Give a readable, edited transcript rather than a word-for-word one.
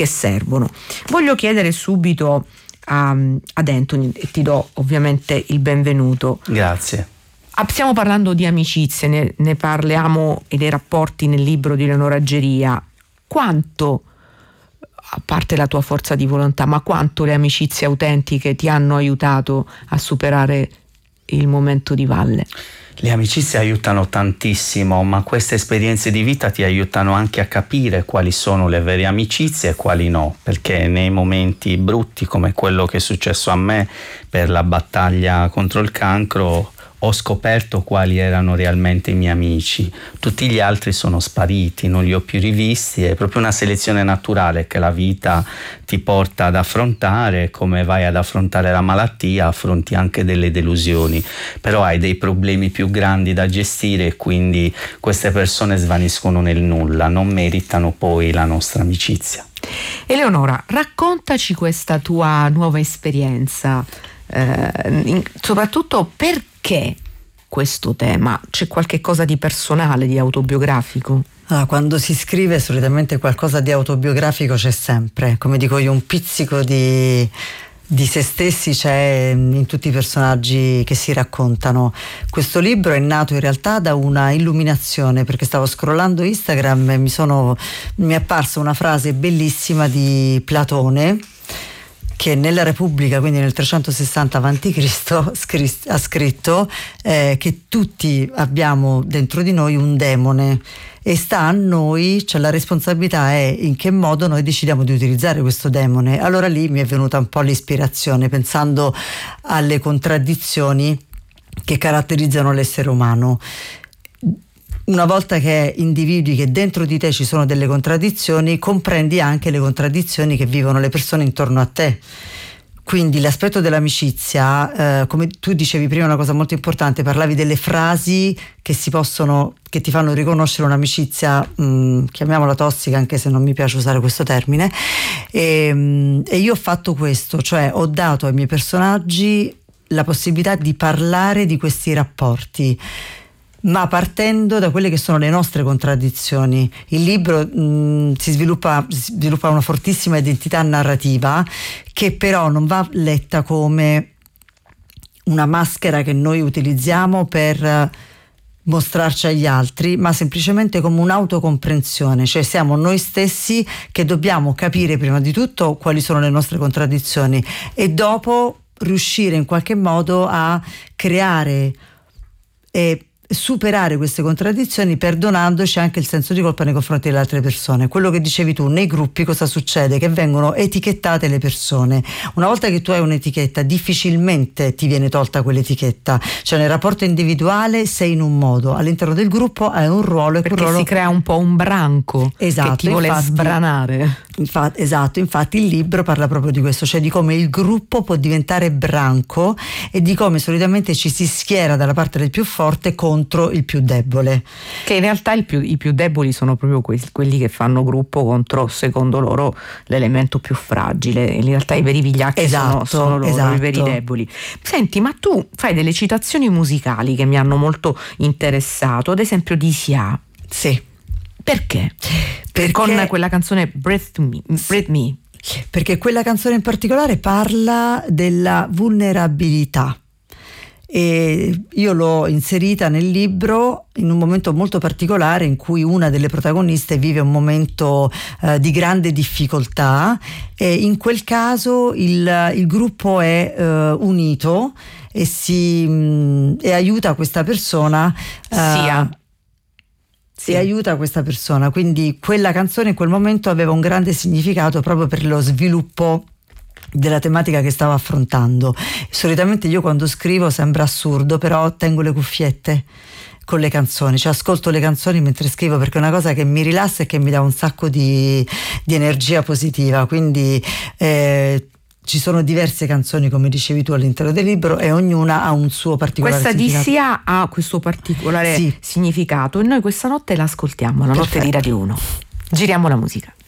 che servono. Voglio chiedere subito ad Anthony, e ti do ovviamente il benvenuto. Grazie. Stiamo parlando di amicizie, ne parliamo e dei rapporti nel libro di Eleonora Geria. Quanto, a parte la tua forza di volontà, ma quanto le amicizie autentiche ti hanno aiutato a superare il momento di valle? Le amicizie aiutano tantissimo, ma queste esperienze di vita ti aiutano anche a capire quali sono le vere amicizie e quali no, perché nei momenti brutti come quello che è successo a me per la battaglia contro il cancro ho scoperto quali erano realmente i miei amici. Tutti gli altri sono spariti, non li ho più rivisti. È proprio una selezione naturale che la vita ti porta ad affrontare. Come vai ad affrontare la malattia, affronti anche delle delusioni, però hai dei problemi più grandi da gestire e quindi queste persone svaniscono nel nulla, non meritano poi la nostra amicizia. Eleonora, raccontaci questa tua nuova esperienza, soprattutto perché questo tema? C'è qualche cosa di personale, di autobiografico? Quando si scrive solitamente qualcosa di autobiografico c'è sempre, come dico io, un pizzico di se stessi c'è in tutti i personaggi che si raccontano. Questo libro è nato in realtà da una illuminazione, perché stavo scrollando Instagram e mi è apparsa una frase bellissima di Platone, che nella Repubblica, quindi nel 360 a.C., ha scritto che tutti abbiamo dentro di noi un demone e sta a noi, cioè la responsabilità è in che modo noi decidiamo di utilizzare questo demone. Allora lì mi è venuta un po' l'ispirazione, pensando alle contraddizioni che caratterizzano l'essere umano. Una volta che individui che dentro di te ci sono delle contraddizioni, comprendi anche le contraddizioni che vivono le persone intorno a te. Quindi l'aspetto dell'amicizia, come tu dicevi prima, una cosa molto importante, parlavi delle frasi che ti fanno riconoscere un'amicizia, chiamiamola tossica, anche se non mi piace usare questo termine, e io ho fatto questo, cioè ho dato ai miei personaggi la possibilità di parlare di questi rapporti, ma partendo da quelle che sono le nostre contraddizioni. Il libro si sviluppa una fortissima identità narrativa, che però non va letta come una maschera che noi utilizziamo per mostrarci agli altri, ma semplicemente come un'autocomprensione, cioè siamo noi stessi che dobbiamo capire prima di tutto quali sono le nostre contraddizioni e dopo riuscire in qualche modo a creare e superare queste contraddizioni, perdonandoci anche il senso di colpa nei confronti delle altre persone. Quello che dicevi tu, nei gruppi cosa succede? Che vengono etichettate le persone. Una volta che tu hai un'etichetta, difficilmente ti viene tolta quell'etichetta, cioè nel rapporto individuale sei in un modo, all'interno del gruppo hai un ruolo, e perché ruolo si crea un po' un branco, esatto, che ti vuole sbranare. Infatti il libro parla proprio di questo, cioè di come il gruppo può diventare branco e di come solitamente ci si schiera dalla parte del più forte contro il più debole, che in realtà i più deboli sono proprio quelli che fanno gruppo contro, secondo loro, l'elemento più fragile. In realtà i veri vigliacchi sono loro, i veri deboli. Senti, ma tu fai delle citazioni musicali che mi hanno molto interessato, ad esempio di Sia. Sì. Perché? Con quella canzone Breathe Me. Perché quella canzone in particolare parla della vulnerabilità. E io l'ho inserita nel libro in un momento molto particolare in cui una delle protagoniste vive un momento di grande difficoltà, e in quel caso il gruppo è unito e aiuta questa persona e aiuta questa persona. Quindi quella canzone in quel momento aveva un grande significato proprio per lo sviluppo della tematica che stavo affrontando. Solitamente io quando scrivo sembra assurdo, però tengo le cuffiette con le canzoni, cioè ascolto le canzoni mentre scrivo, perché è una cosa che mi rilassa e che mi dà un sacco di energia positiva. Quindi ci sono diverse canzoni, come dicevi tu, all'interno del libro, e ognuna ha un suo particolare significato. Questa di Sia ha questo particolare significato, e noi questa notte l'ascoltiamo, la notte di Radio 1. Giriamo la musica.